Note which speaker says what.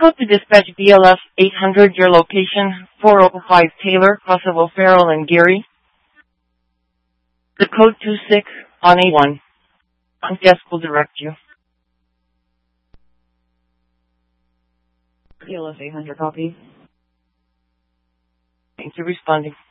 Speaker 1: Code to dispatch BLF 800, your location, 405 Taylor, Kosovo, Farrell and Geary. The code 26 on A1. Front desk will direct you.
Speaker 2: BLF 800 copy.
Speaker 1: Thanks for responding.